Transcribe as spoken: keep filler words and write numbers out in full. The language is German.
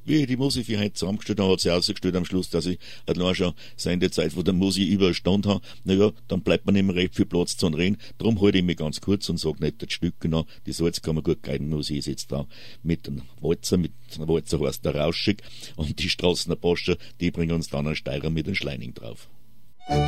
Wie ich die Musik für heute zusammengestellt habe, hat sie ausgestellt am Schluss, dass ich allein schon Sendezeit von der Musik überstanden habe. Naja, dann bleibt man nicht mehr recht viel Platz zu reden. Darum halte ich mich ganz kurz und sage nicht das Stück genau. Die Salz kann man gut geiden. Musik ist jetzt da mit einem Walzer, mit einem Walzer heißt der Rauschig. Und die Straßener Pascha, die bringen uns dann einen Steirer mit einem Schleining drauf.